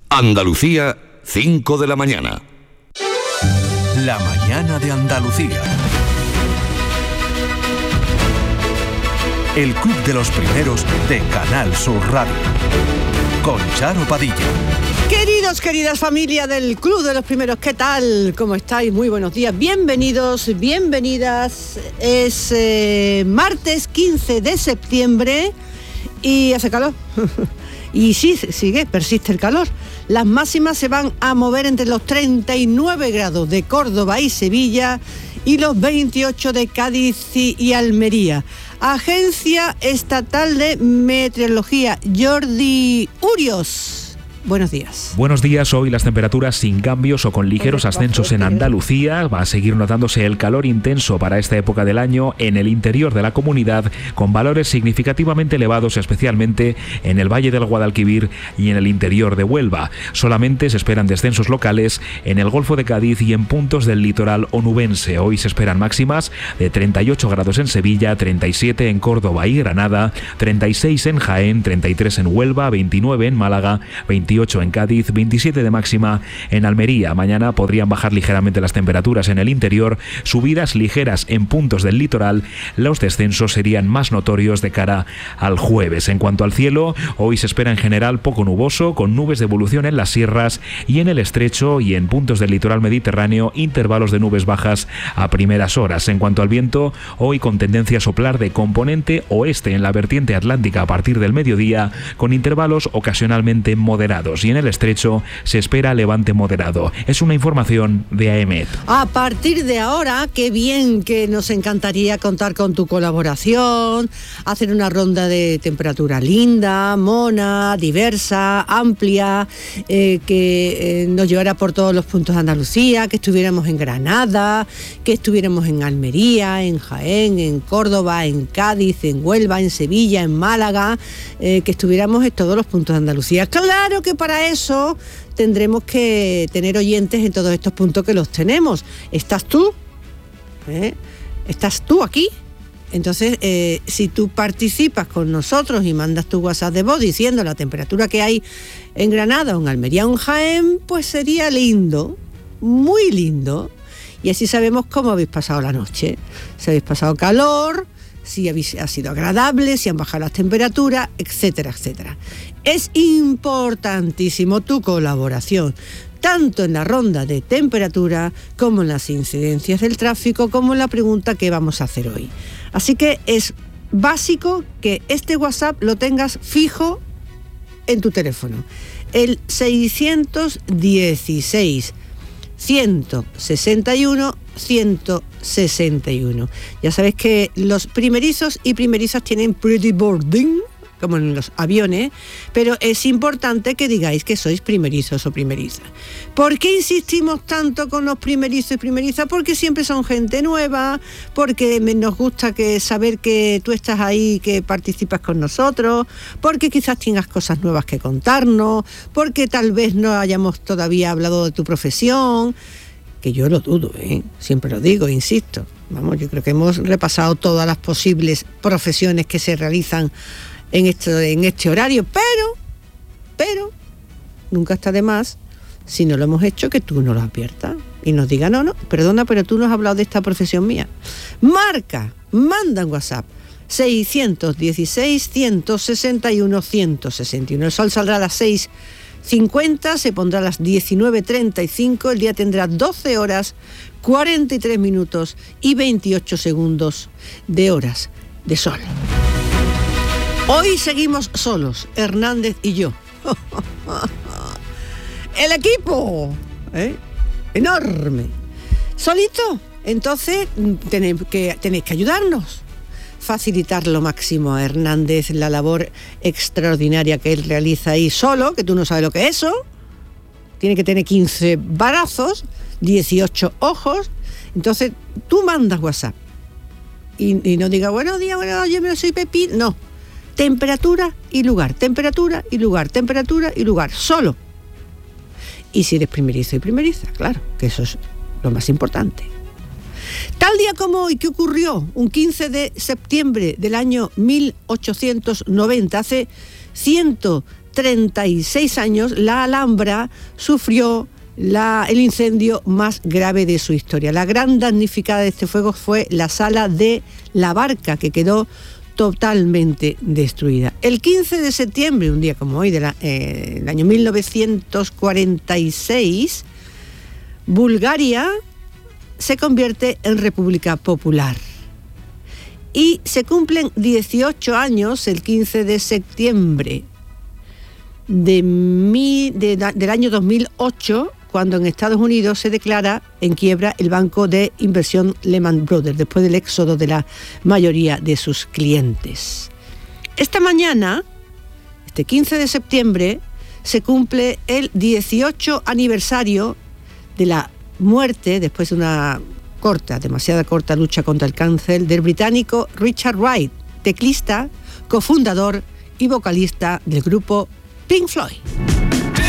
Andalucía, 5 de la mañana. La mañana de Andalucía. El Club de los Primeros de Canal Sur Radio. Con Charo Padilla. Queridos, queridas familia del Club de los Primeros, ¿qué tal? ¿Cómo estáis? Muy buenos días. Bienvenidos, bienvenidas. Es martes 15 de septiembre y hace calor. Y sí, persiste el calor. Las máximas se van a mover entre los 39 grados de Córdoba y Sevilla y los 28 de Cádiz y Almería. Agencia Estatal de Meteorología, Jordi Urios. Buenos días. Buenos días. Hoy las temperaturas sin cambios o con ligeros ascensos en Andalucía. Va a seguir notándose el calor intenso para esta época del año en el interior de la comunidad, con valores significativamente elevados, especialmente en el Valle del Guadalquivir y en el interior de Huelva. Solamente se esperan descensos locales en el Golfo de Cádiz y en puntos del litoral onubense. Hoy se esperan máximas de 38 grados en Sevilla, 37 en Córdoba y Granada, 36 en Jaén, 33 en Huelva, 29 en Málaga, 28 en Cádiz, 27 de máxima en Almería. Mañana podrían bajar ligeramente las temperaturas en el interior, subidas ligeras en puntos del litoral. Los descensos serían más notorios de cara al jueves. En cuanto al cielo, hoy se espera en general poco nuboso, con nubes de evolución en las sierras y en el estrecho y en puntos del litoral mediterráneo, intervalos de nubes bajas a primeras horas. En cuanto al viento, hoy con tendencia a soplar de componente oeste en la vertiente atlántica a partir del mediodía, con intervalos ocasionalmente moderados. Y en el estrecho se espera levante moderado. Es una información de AEMET. A partir de ahora, qué bien, que nos encantaría contar con tu colaboración, hacer una ronda de temperatura linda, mona, diversa, amplia, que nos llevara por todos los puntos de Andalucía, que estuviéramos en Granada, que estuviéramos en Almería, en Jaén, en Córdoba, en Cádiz, en Huelva, en Sevilla, en Málaga, que estuviéramos en todos los puntos de Andalucía. Claro que para eso tendremos que tener oyentes en todos estos puntos que los tenemos. ¿Estás tú? ¿Estás tú aquí? Entonces, si tú participas con nosotros y mandas tu WhatsApp de voz diciendo la temperatura que hay en Granada o en Almería o en Jaén, pues sería lindo, muy lindo. Y así sabemos cómo habéis pasado la noche. Si habéis pasado calor, si ha sido agradable, si han bajado las temperaturas, etcétera, etcétera. Es importantísimo tu colaboración, tanto en la ronda de temperatura como en las incidencias del tráfico, como en la pregunta que vamos a hacer hoy. Así que es básico que este WhatsApp lo tengas fijo en tu teléfono. El 616 161 161. Ya sabéis que los primerizos y primerizas tienen pretty boarding, como en los aviones, pero es importante que digáis que sois primerizos o primerizas. ¿Por qué insistimos tanto con los primerizos y primerizas? Porque siempre son gente nueva, porque nos gusta saber que tú estás ahí, que participas con nosotros, porque quizás tengas cosas nuevas que contarnos, porque tal vez no hayamos todavía hablado de tu profesión, que yo lo dudo, siempre lo digo, insisto. Vamos, yo creo que hemos repasado todas las posibles profesiones que se realizan en este horario, pero nunca está de más, si no lo hemos hecho, que tú no lo adviertas y nos digas, no, perdona, pero tú no has hablado de esta profesión mía. Manda en WhatsApp 616 161 161. El sol saldrá a las 6:50, se pondrá a las 19:35, el día tendrá 12 horas, 43 minutos y 28 segundos de horas de sol. Hoy seguimos solos, Hernández y yo. El equipo, enorme. ¿Solito? Entonces tenéis que ayudarnos. Facilitar lo máximo a Hernández la labor extraordinaria que él realiza ahí solo, que tú no sabes lo que es eso. Tiene que tener 15 brazos, 18 ojos. Entonces tú mandas WhatsApp. Y no digas, buenos días, yo soy Pepín. No. Temperatura y lugar, temperatura y lugar, temperatura y lugar, solo. Y si eres primerizo y primeriza, claro, que eso es lo más importante. Tal día como hoy, ¿qué ocurrió? Un 15 de septiembre del año 1890, hace 100 36 años, la Alhambra sufrió el incendio más grave de su historia. La gran damnificada de este fuego fue la sala de la Barca, que quedó totalmente destruida. El 15 de septiembre, un día como hoy, del año 1946, Bulgaria se convierte en República Popular. Y se cumplen 18 años, el 15 de septiembre del año 2008, cuando en Estados Unidos se declara en quiebra el banco de inversión Lehman Brothers, después del éxodo de la mayoría de sus clientes. Esta mañana, este 15 de septiembre, se cumple el 18 aniversario de la muerte, después de una demasiado corta lucha contra el cáncer, del británico Richard Wright, teclista, cofundador y vocalista del grupo Pink Floyd.